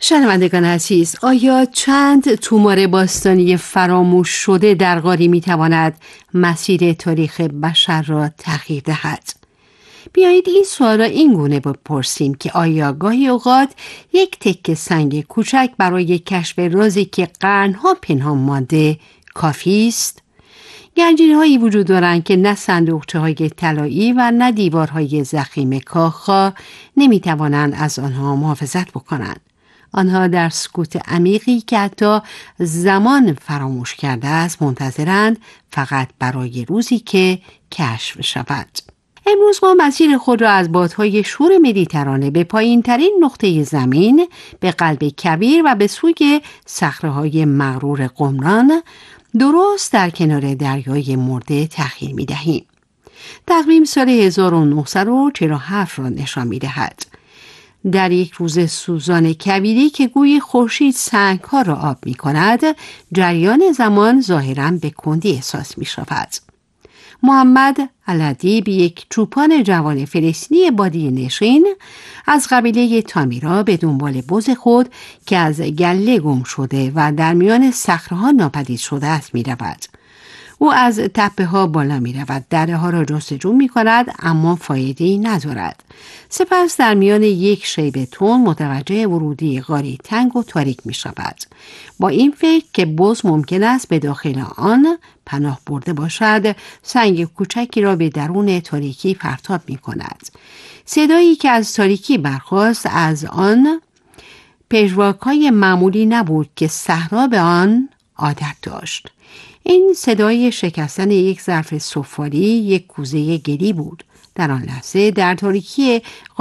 شنوندگان عزیز، آیا چند تومار باستانی فراموش شده در غاری میتواند مسیر تاریخ بشر را تغییر دهد؟ بیایید این سوال را این گونه بپرسیم که آیا گاهی اوقات یک تکه سنگ کوچک برای کشف رازی که قرنها پنهان مانده کافی است؟ گنجینه‌هایی وجود دارند که نه صندوقچه‌های طلایی و نه دیوارهای ضخیم کاخ نمیتوانند از آنها محافظت بکنند. آنها در سکوت عمیقی که حتی زمان فراموش کرده است منتظرند فقط برای روزی که کشف شود. امروز ما مسیر خود را از بادهای شور مدیترانه به پایین ترین نقطه زمین به قلب کبیر و به سوی صخره‌های مغرور قمران درست در کنار دریای مرده تغییر می دهیم. تقویم سال 1947 را نشان می دهد. در یک روز سوزان کبیری که گویی خورشید سنگ‌ها را آب می کند، جریان زمان ظاهراً به کندی احساس می شود. محمد الادیب، یک چوپان جوان فلسطینی بادیه نشین از قبیله تامیرا، به دنبال بز خود که از گله گم شده و در میان صخره‌ها ناپدید شده است می رود. او از تپه ها بالا می رود، دره ها را جستجو می کند اما فایده‌ای ندارد. سپس در میان یک شیب تند متوجه ورودی غاری تنگ و تاریک می شود. با این فکر که بز ممکن است به داخل آن پناه برده باشد، سنگ کوچکی را به درون تاریکی پرتاب می کند. صدایی که از تاریکی برخاست از آن پژواک‌های معمولی نبود که صحرا به آن عادت داشت. این صدای شکستن یک ظرف سفالی، یک کوزه گلی بود. در آن لحظه در تاریکی